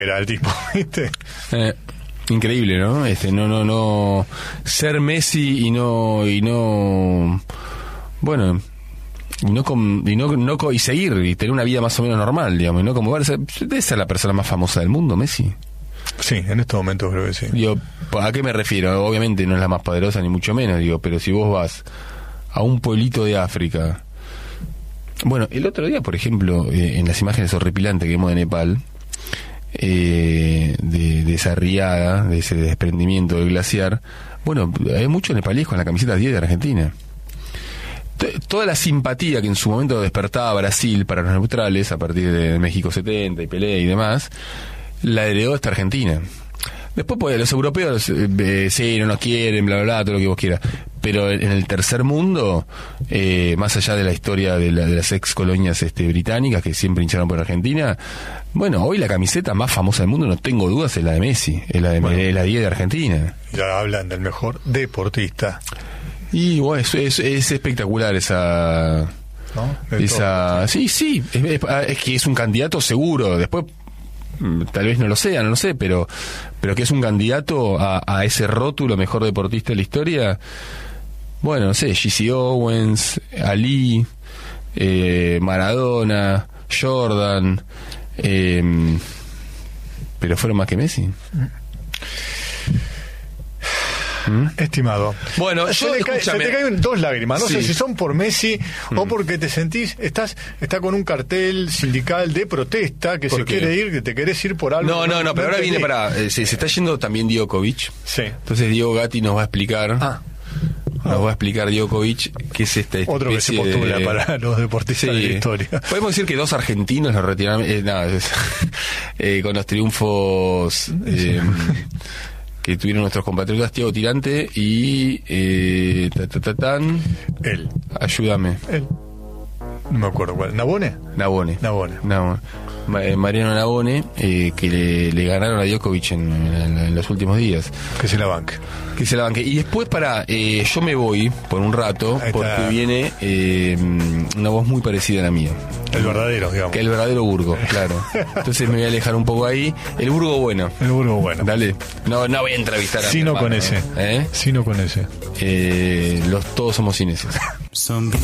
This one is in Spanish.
era el tipo, ¿viste? Increíble, ¿no? No ser Messi y seguir y tener una vida más o menos normal, digamos, y no como verse. Debe ser la persona más famosa del mundo, Messi. Sí, en estos momentos creo que sí. Digo, ¿a qué me refiero? Obviamente no es la más poderosa ni mucho menos, digo, pero si vos vas a un pueblito de África. Bueno, el otro día, por ejemplo, en las imágenes horripilantes que vimos de Nepal, de esa riada, de ese desprendimiento del glaciar, bueno, hay muchos nepalíes con la camiseta 10 de Argentina. Toda la simpatía que en su momento despertaba Brasil para los neutrales, a partir de México 70 y Pelé y demás, la heredó esta Argentina. Después, pues, los europeos, sí, no nos quieren, bla, bla, bla, todo lo que vos quieras. Pero en el tercer mundo, más allá de la historia de las ex colonias británicas que siempre hincharon por Argentina, bueno, hoy la camiseta más famosa del mundo, no tengo dudas, es la de Messi, es la de la 10 de Argentina. Ya hablan del mejor deportista. Y bueno, es espectacular esa... ¿No? Sí, es que es un candidato seguro. Después tal vez no lo sé, pero que es un candidato a ese rótulo mejor deportista de la historia. Bueno, no sé, Jesse Owens, Ali, Maradona, Jordan, pero fueron más que Messi. Estimado, bueno, se te caen dos lágrimas. No sé si son por Messi o porque te sentís, está con un cartel sindical de protesta que se quiere ir, que te querés ir por algo. No, pero ahora viene se está yendo también Djokovic. Sí. Entonces Diego Gatti nos va a explicar. Nos va a explicar Djokovic qué es esta especie. Otro que se postula para los deportistas de la historia. Podemos decir que 2 argentinos lo retiraron con los triunfos que tuvieron nuestros compatriotas Thiago Tirante y él. Ayúdame. Él. No me acuerdo cuál. ¿Nabone? Mariano Nabone, que le ganaron a Djokovic en los últimos días. Que se la banque. Y después yo me voy por un rato porque viene una voz muy parecida a la mía. El verdadero, digamos. Que el verdadero Burgo, claro. Entonces me voy a alejar un poco ahí. El Burgo bueno. Dale. No voy a entrevistar a Sino con ese. Sino con ese. Todos somos cineses.